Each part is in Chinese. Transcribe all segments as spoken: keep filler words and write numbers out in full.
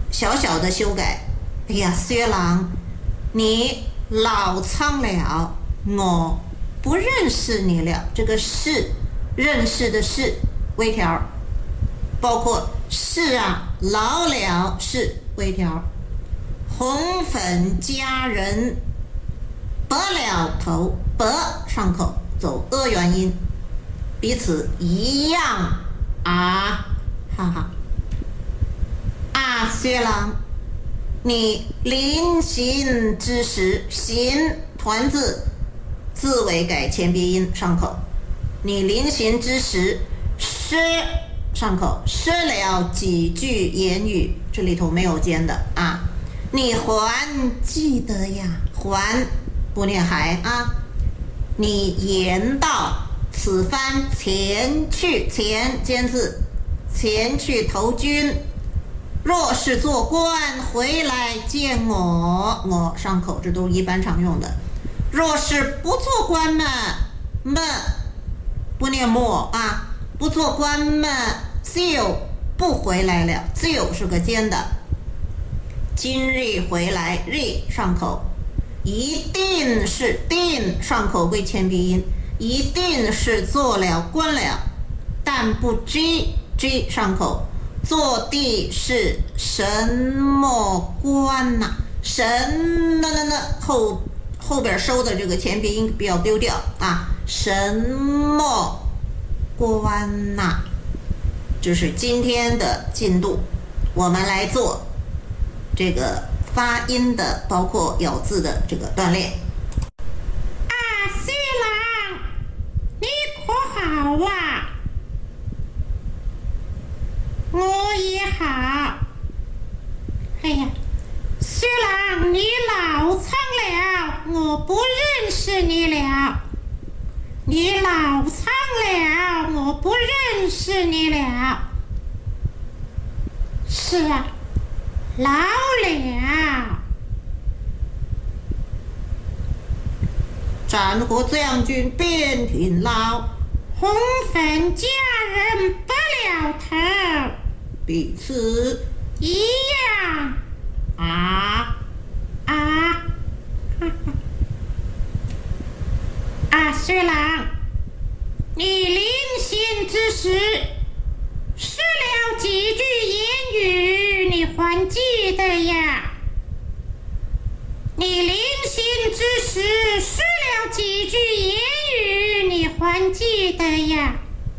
小小的修改。哎呀，薛郎，你老苍了，我不认识你了。这个是认识的是微调，包括是啊，老了是微调，红粉佳人，白了头，白上口走阿元音，彼此一样啊，哈哈。啊，薛郎，你临行之时，行团字字尾改前鼻音上口，你临行之时失上口，失了几句言语，这里头没有尖的啊。你还记得呀？还不念还啊。你言道此番前去，前尖字，前去投军，若是做官回来见我，我上口，这都是一般常用的。若是不做官嘛，嘛不念末啊，不做官嘛就不回来了，就是个尖的。今日回来，日上口，一定是定上口归前鼻音，一定是做了官了，但不知知上口。做的是什么官呐、啊？什那那那后后边收的这个前鼻音不要丢掉啊！什么官呐、啊？这是今天的进度，我们来做这个发音的，包括咬字的这个锻炼。 啊，薛郎，你可好啊？我也好。哎呀，薛郎，你老苍了，我不认识你了。你老苍了，我不认识你了。是啊，老了。 战火将军遍听老， 红粉佳人白了头， 彼此一样啊啊！哈哈啊，薛郎，你临行之时失了几句言语，你还记得呀？你临行之时失了几句言语，你还记得呀？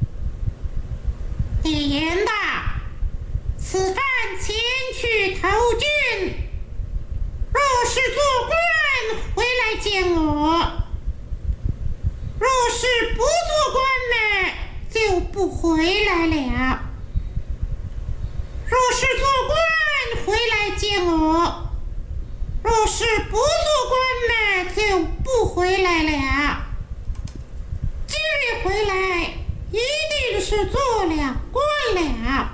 你言道此番前去投军，若是做官回来见我，若是不做官呢，就不回来了。若是做官回来见我，若是不做官呢，就不回来了。今日回来，一定是做了官了。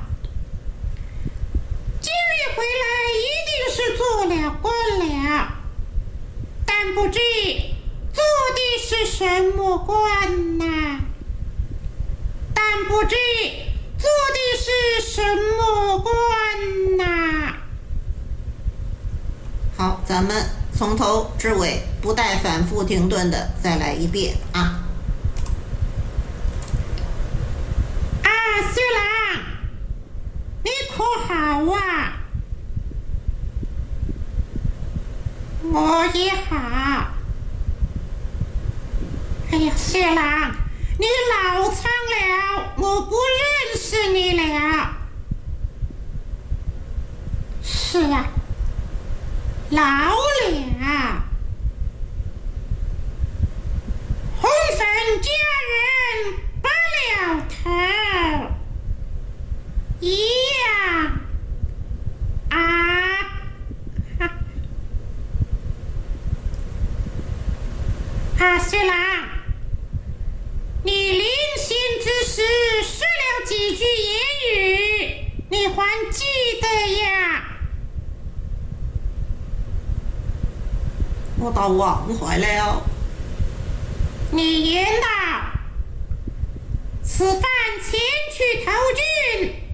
今日回来，一定是做了官了，但不知做的是什么官呐、啊？但不知做的是什么官呐、啊？ 好，咱们从头至尾不带反复停顿的再来一遍啊！ 啊，薛郎，你可好啊？我也好。哎呀，薛郎，你老苍了，我不认识你了。是啊，老了。红粉佳人白了头，一样啊！哈啊，薛郎，你临行之时失了几句言语，你还记得呀？ 我倒忘怀了。 你言道此番前去投军，